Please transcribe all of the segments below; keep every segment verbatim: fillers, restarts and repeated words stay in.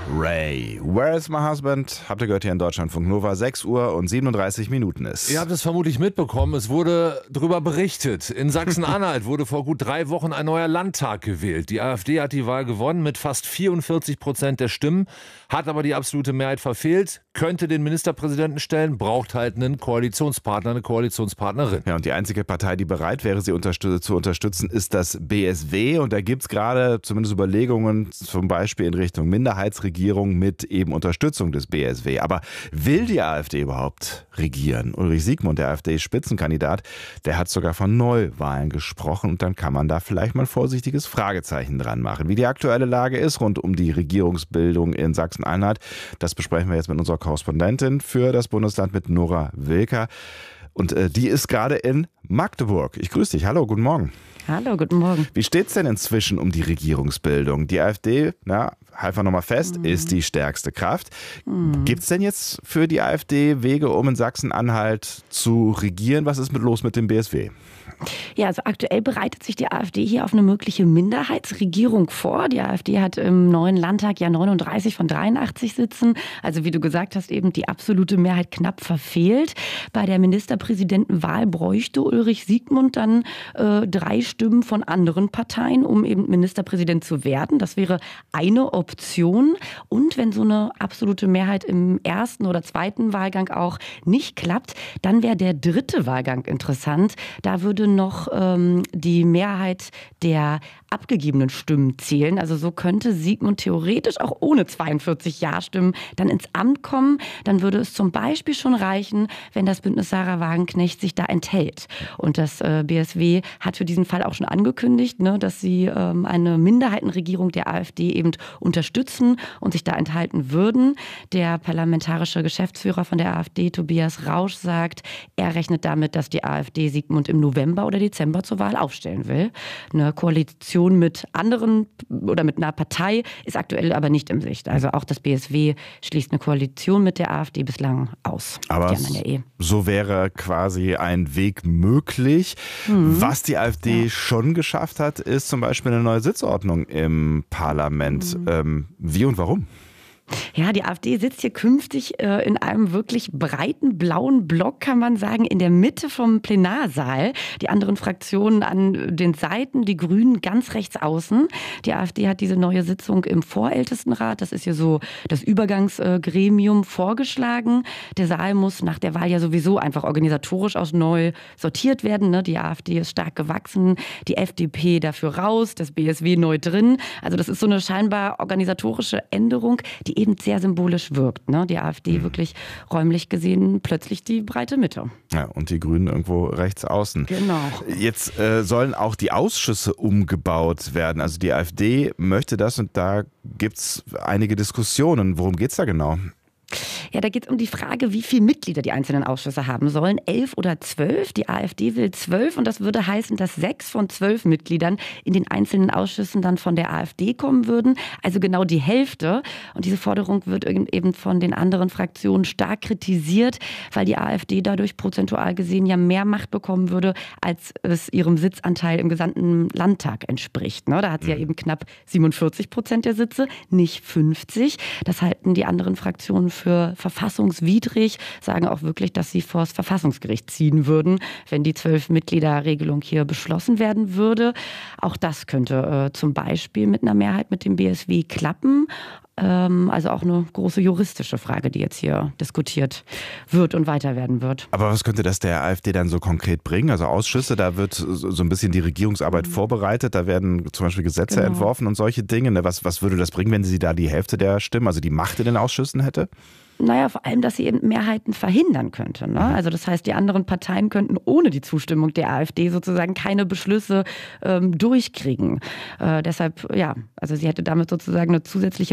Ray. Where is my husband? Habt ihr gehört hier in Deutschlandfunk Nova. sechs Uhr und siebenunddreißig Minuten ist. Ihr habt es vermutlich mitbekommen, es wurde darüber berichtet. In Sachsen-Anhalt wurde vor gut drei Wochen ein neuer Landtag gewählt. Die AfD hat die Wahl gewonnen mit fast vierundvierzig Prozent der Stimmen, hat aber die absolute Mehrheit verfehlt, könnte den Ministerpräsidenten stellen, braucht halt einen Koalitionspartner, eine Koalitionspartnerin. Ja, und die einzige Partei, die bereit wäre, sie unterstütz- zu unterstützen, ist das B S W. Und da gibt es gerade zumindest Überlegungen, zum Beispiel in Richtung Minderheitsregierung mit eben Unterstützung des B S W. Aber will die AfD überhaupt regieren? Ulrich Siegmund, der AfD-Spitzenkandidat, der hat sogar von Neuwahlen gesprochen. Und dann kann man da vielleicht mal ein vorsichtiges Fragezeichen dran machen. Wie die aktuelle Lage ist rund um die Regierungsbildung in Sachsen-Anhalt, das besprechen wir jetzt mit unserer Korrespondentin für das Bundesland, mit Nora Wilker. Und äh, die ist gerade in Magdeburg. Ich grüße dich. Hallo, guten Morgen. Hallo, guten Morgen. Wie steht es denn inzwischen um die Regierungsbildung? Die AfD, na, halten wir nochmal fest, mhm. ist die stärkste Kraft. Mhm. Gibt es denn jetzt für die AfD Wege, um in Sachsen-Anhalt zu regieren? Was ist mit los mit dem B S W? Ja, also aktuell bereitet sich die AfD hier auf eine mögliche Minderheitsregierung vor. Die AfD hat im neuen Landtag ja neununddreißig von dreiundachtzig Sitzen. Also wie du gesagt hast, eben die absolute Mehrheit knapp verfehlt. Bei der Ministerpräsidentenwahl bräuchte Ulrich Siegmund dann äh, drei Stimmen von anderen Parteien, um eben Ministerpräsident zu werden. Das wäre eine Option. Und wenn so eine absolute Mehrheit im ersten oder zweiten Wahlgang auch nicht klappt, dann wäre der dritte Wahlgang interessant. Da würde noch ähm, die Mehrheit der abgegebenen Stimmen zählen. Also so könnte Siegmund theoretisch auch ohne zweiundvierzig Ja-Stimmen dann ins Amt kommen. Dann würde es zum Beispiel schon reichen, wenn das Bündnis Sarah Wagenknecht sich da enthält. Und das äh, B S W hat für diesen Fall auch schon angekündigt, ne, dass sie ähm, eine Minderheitenregierung der AfD eben unterstützen und sich da enthalten würden. Der parlamentarische Geschäftsführer von der AfD, Tobias Rausch, sagt, er rechnet damit, dass die AfD Siegmund im November oder Dezember zur Wahl aufstellen will. Eine Koalition mit anderen oder mit einer Partei ist aktuell aber nicht in Sicht. Also auch das B S W schließt eine Koalition mit der AfD bislang aus. Aber ja eh. so wäre quasi ein Weg möglich. Mhm. Was die AfD ja. schon geschafft hat, ist zum Beispiel eine neue Sitzordnung im Parlament. Mhm. Ähm, wie und warum? Ja, die AfD sitzt hier künftig äh, in einem wirklich breiten blauen Block, kann man sagen, in der Mitte vom Plenarsaal. Die anderen Fraktionen an den Seiten, die Grünen ganz rechts außen. Die AfD hat diese neue Sitzung im Vorältestenrat, das ist ja so das Übergangsgremium, vorgeschlagen. Der Saal muss nach der Wahl ja sowieso einfach organisatorisch aus neu sortiert werden. Ne? Die AfD ist stark gewachsen, die F D P dafür raus, das B S W neu drin. Also das ist so eine scheinbar organisatorische Änderung, die eben sehr symbolisch wirkt. Ne? Die AfD mhm. wirklich räumlich gesehen plötzlich die breite Mitte. Ja, und die Grünen irgendwo rechts außen. Genau. Jetzt äh, sollen auch die Ausschüsse umgebaut werden. Also die AfD möchte das und da gibt es einige Diskussionen. Worum geht es da genau? Ja, da geht es um die Frage, wie viele Mitglieder die einzelnen Ausschüsse haben sollen. Elf oder zwölf. Die AfD will zwölf und das würde heißen, dass sechs von zwölf Mitgliedern in den einzelnen Ausschüssen dann von der AfD kommen würden. Also genau die Hälfte. Und diese Forderung wird eben von den anderen Fraktionen stark kritisiert, weil die AfD dadurch prozentual gesehen ja mehr Macht bekommen würde, als es ihrem Sitzanteil im gesamten Landtag entspricht. Da hat sie ja eben knapp siebenundvierzig Prozent der Sitze, nicht fünfzig. Das halten die anderen Fraktionen für verfassungswidrig, sagen auch wirklich, dass sie vor das Verfassungsgericht ziehen würden, wenn die Zwölf-Mitglieder-Regelung hier beschlossen werden würde. Auch das könnte äh, zum Beispiel mit einer Mehrheit mit dem B S W klappen. Ähm, also auch eine große juristische Frage, die jetzt hier diskutiert wird und weiter werden wird. Aber was könnte das der AfD dann so konkret bringen? Also Ausschüsse, da wird so ein bisschen die Regierungsarbeit mhm. vorbereitet, da werden zum Beispiel Gesetze genau. entworfen und solche Dinge. Was, was würde das bringen, wenn sie da die Hälfte der Stimmen, also die Macht in den Ausschüssen hätte? Naja, vor allem, dass sie eben Mehrheiten verhindern könnte. Ne? Also das heißt, die anderen Parteien könnten ohne die Zustimmung der AfD sozusagen keine Beschlüsse ähm, durchkriegen. Äh, deshalb, ja, also sie hätte damit sozusagen eine zusätzliche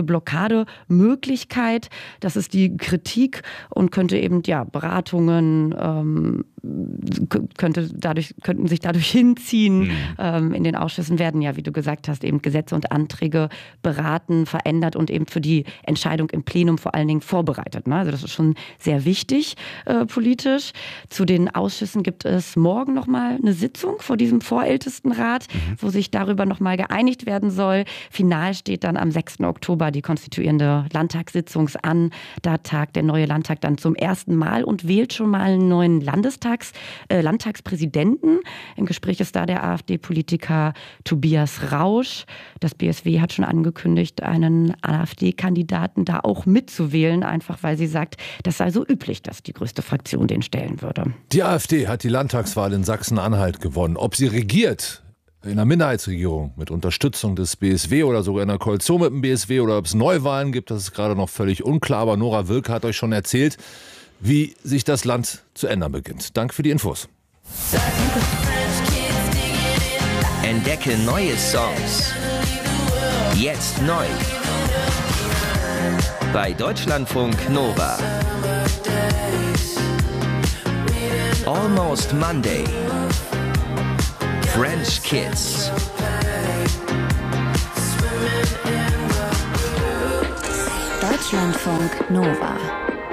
Blockademöglichkeit. Das ist die Kritik und könnte eben, ja, Beratungen, ähm, könnte dadurch, könnten sich dadurch hinziehen. Mhm. Ähm, in den Ausschüssen werden ja, wie du gesagt hast, eben Gesetze und Anträge beraten, verändert und eben für die Entscheidung im Plenum vor allen Dingen vorbereitet. Ne? Also das ist schon sehr wichtig äh, politisch. Zu den Ausschüssen gibt es morgen nochmal eine Sitzung vor diesem Vorältestenrat, mhm. wo sich darüber nochmal geeinigt werden soll. Final steht dann am sechsten Oktober die konstituierende Landtagssitzung an. Da tagt der neue Landtag dann zum ersten Mal und wählt schon mal einen neuen Landestags, äh, Landtagspräsidenten. Im Gespräch ist da der AfD-Politiker Tobias Rausch. Das B S W hat schon angekündigt, einen AfD-Kandidaten da auch mitzuwählen, einfach weil sie sagt, das sei so üblich, dass die größte Fraktion den stellen würde. Die AfD hat die Landtagswahl in Sachsen-Anhalt gewonnen. Ob sie regiert in einer Minderheitsregierung mit Unterstützung des B S W oder sogar in einer Koalition mit dem B S W oder ob es Neuwahlen gibt, das ist gerade noch völlig unklar. Aber Nora Wilke hat euch schon erzählt, wie sich das Land zu ändern beginnt. Danke für die Infos. Entdecke neue Songs. Jetzt neu. Bei Deutschlandfunk Nova. Almost Monday. French Kids. Deutschlandfunk Nova.